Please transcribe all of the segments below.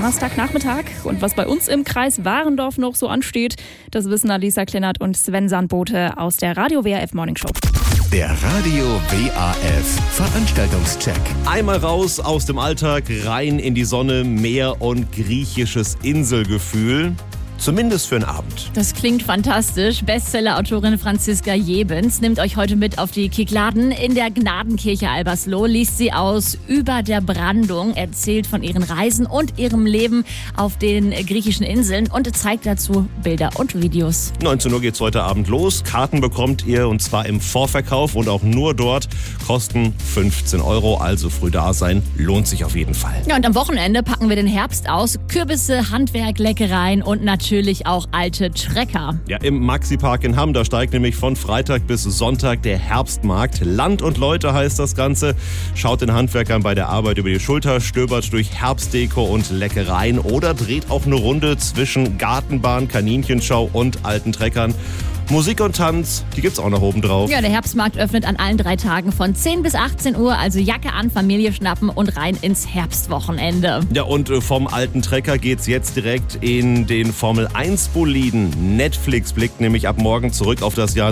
Donnerstagnachmittag. Und was bei uns im Kreis Warendorf noch so ansteht, das wissen Alisa Kleinert und Sven Sandbote aus der Radio WRF Morning Show. Der Radio WRF Veranstaltungscheck. Einmal raus aus dem Alltag, rein in die Sonne, Meer und griechisches Inselgefühl. Zumindest für einen Abend. Das klingt fantastisch. Bestseller-Autorin Franziska Jebens nimmt euch heute mit auf die Kykladen. In der Gnadenkirche Albersloh liest sie aus über der Brandung, erzählt von ihren Reisen und ihrem Leben auf den griechischen Inseln und zeigt dazu Bilder und Videos. 19 Uhr geht's heute Abend los. Karten bekommt ihr und zwar im Vorverkauf und auch nur dort. Kosten 15 €, also früh da sein. Lohnt sich auf jeden Fall. Ja, und am Wochenende packen wir den Herbst aus. Kürbisse, Handwerk, Leckereien und natürlich auch alte Trecker. Ja, im Maxi-Park in Hamm, da steigt nämlich von Freitag bis Sonntag der Herbstmarkt. Land und Leute heißt das Ganze. Schaut den Handwerkern bei der Arbeit über die Schulter, stöbert durch Herbstdeko und Leckereien oder dreht auch eine Runde zwischen Gartenbahn, Kaninchenschau und alten Treckern. Musik und Tanz, die gibt's auch noch oben drauf. Ja, der Herbstmarkt öffnet an allen 3 Tagen von 10 bis 18 Uhr, also Jacke an, Familie schnappen und rein ins Herbstwochenende. Ja, und vom alten Trecker geht's jetzt direkt in den Formel-1-Boliden. Netflix blickt nämlich ab morgen zurück auf das Jahr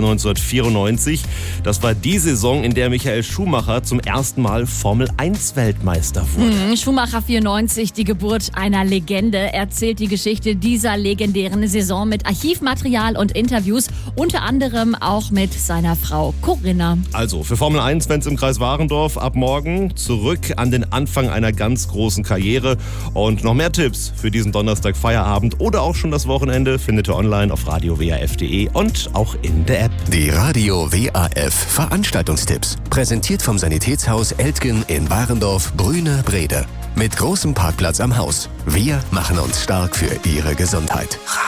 1994. Das war die Saison, in der Michael Schumacher zum ersten Mal Formel-1-Weltmeister wurde. Schumacher 94, die Geburt einer Legende, erzählt die Geschichte dieser legendären Saison mit Archivmaterial und Interviews. Unter anderem auch mit seiner Frau Corinna. Also für Formel 1 Fans im Kreis Warendorf ab morgen zurück an den Anfang einer ganz großen Karriere. Und noch mehr Tipps für diesen Donnerstag Feierabend oder auch schon das Wochenende findet ihr online auf radiowrf.de und auch in der App. Die Radio WRF Veranstaltungstipps. Präsentiert vom Sanitätshaus Eltgen in Warendorf, Brüne, Brede. Mit großem Parkplatz am Haus. Wir machen uns stark für Ihre Gesundheit.